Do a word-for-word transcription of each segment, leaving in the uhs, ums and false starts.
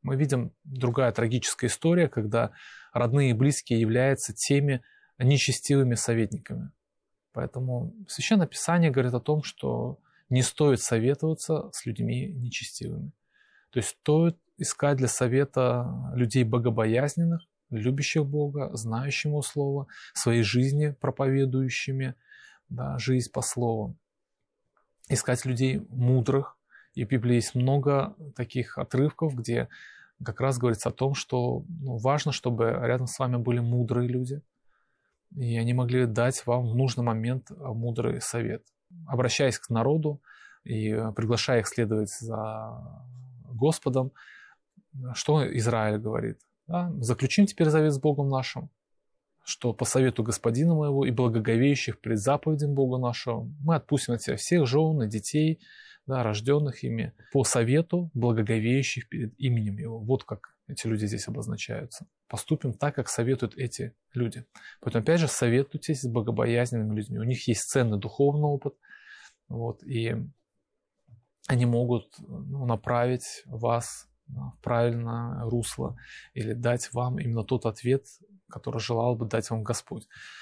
Мы видим другая трагическая история, когда родные и близкие являются теми нечестивыми советниками. Поэтому Священное Писание говорит о том, что не стоит советоваться с людьми нечестивыми. То есть стоит искать для совета людей богобоязненных, любящих Бога, знающих Его Слово, своей жизни проповедующими, да, жизнь по Слову. Искать людей мудрых. И в Библии есть много таких отрывков, где как раз говорится о том, что ну, важно, чтобы рядом с вами были мудрые люди, и они могли дать вам в нужный момент мудрый совет. Обращаясь к народу и приглашая их следовать за Господом, что Израиль говорит? Да? «Заключим теперь завет с Богом нашим, что по совету Господина моего и благоговеющих пред заповедям Бога нашего мы отпустим от себя всех жен и детей, да, рожденных ими, по совету благоговеющих перед именем Его». Вот как эти люди здесь обозначаются. Поступим так, как советуют эти люди. Поэтому, опять же, советуйтесь с богобоязненными людьми. У них есть ценный духовный опыт, вот, и они могут ну, направить вас в правильное русло или дать вам именно тот ответ, который желал бы дать вам Господь.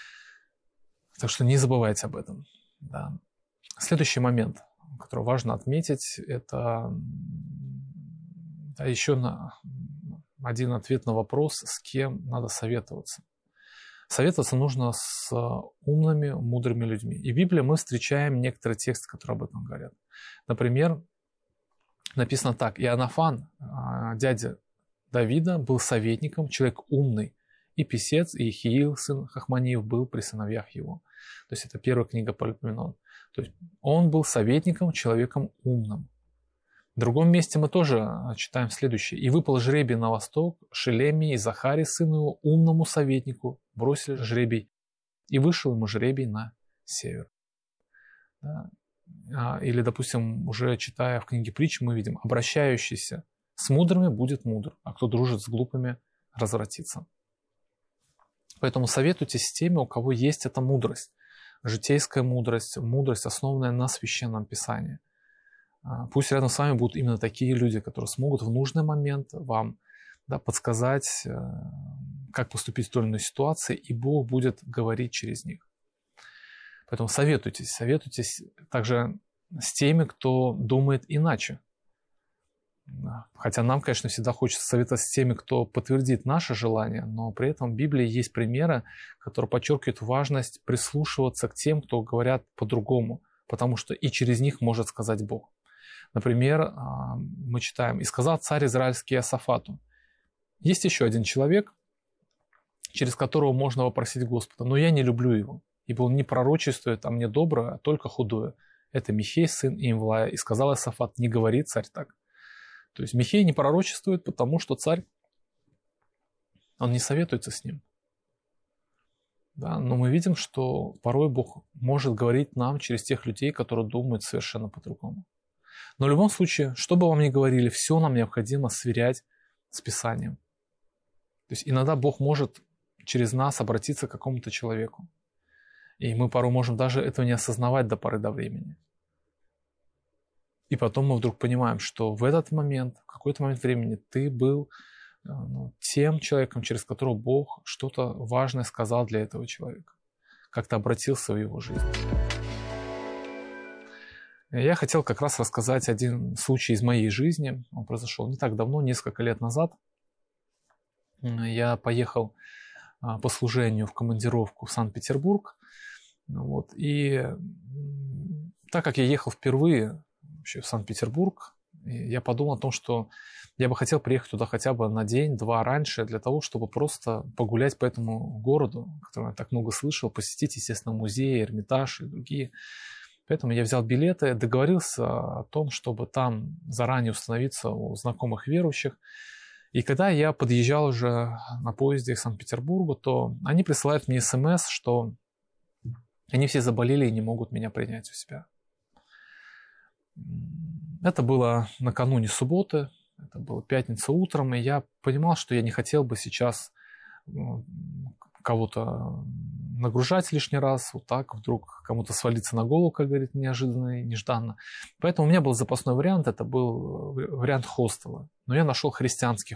Так что не забывайте об этом. Да. Следующий момент, который важно отметить, это да, еще на один ответ на вопрос, с кем надо советоваться. Советоваться нужно с умными, мудрыми людьми. И в Библии мы встречаем некоторые тексты, которые об этом говорят. Например, написано так: Иоаннафан, дядя Давида, был советником, человек умный, и писец, и Ихиил, сын Хахманиев, был при сыновьях его. То есть это первая книга Паралипоменон. То есть он был советником, человеком умным. В другом месте мы тоже читаем следующее. «И выпал жребий на восток, Шелемии и Захаре, сыну его, умному советнику, бросили жребий, и вышел ему жребий на север». Да. Или, допустим, уже читая в книге Притч, мы видим: «Обращающийся с мудрыми будет мудр, а кто дружит с глупыми, развратится». Поэтому советуйтесь с теми, у кого есть эта мудрость, житейская мудрость, мудрость, основанная на Священном Писании. Пусть рядом с вами будут именно такие люди, которые смогут в нужный момент вам да, подсказать, как поступить в той или иной ситуации, и Бог будет говорить через них. Поэтому советуйтесь, советуйтесь также с теми, кто думает иначе. Хотя нам, конечно, всегда хочется советовать с теми, кто подтвердит наше желание, но при этом в Библии есть примеры, которые подчеркивают важность прислушиваться к тем, кто говорят по-другому, потому что и через них может сказать Бог. Например, мы читаем: «И сказал царь израильский Иосафату: есть еще один человек, через которого можно вопросить Господа, но я не люблю его, ибо он не пророчествует о мне доброе, а только худое. Это Михей, сын Имвлая. И сказал Иосафат: не говори, царь, так». То есть Михей не пророчествует, потому что царь, он не советуется с ним. Да, но мы видим, что порой Бог может говорить нам через тех людей, которые думают совершенно по-другому. Но в любом случае, что бы вам ни говорили, все нам необходимо сверять с Писанием. То есть иногда Бог может через нас обратиться к какому-то человеку. И мы порой можем даже этого не осознавать до поры до времени. И потом мы вдруг понимаем, что в этот момент, в какой-то момент времени ты был ну, тем человеком, через которого Бог что-то важное сказал для этого человека. Как-то обратился в его жизнь. Я хотел как раз рассказать один случай из моей жизни. Он произошел не так давно, несколько лет назад. Я поехал по служению в командировку в Санкт-Петербург. Вот, и так как я ехал впервые вообще в Санкт-Петербург, я подумал о том, что я бы хотел приехать туда хотя бы на день-два раньше, для того, чтобы просто погулять по этому городу, о котором я так много слышал, посетить, естественно, музеи, Эрмитаж и другие. Поэтому я взял билеты, договорился о том, чтобы там заранее установиться у знакомых верующих. И когда я подъезжал уже на поезде к Санкт-Петербургу, то они присылают мне смс, что они все заболели и не могут меня принять у себя. Это было накануне субботы, это было пятница утром, и я понимал, что я не хотел бы сейчас кого-то нагружать лишний раз, вот так вдруг кому-то свалиться на голову, как говорит, неожиданно и нежданно. Поэтому у меня был запасной вариант, это был вариант хостела. Но я нашел христианский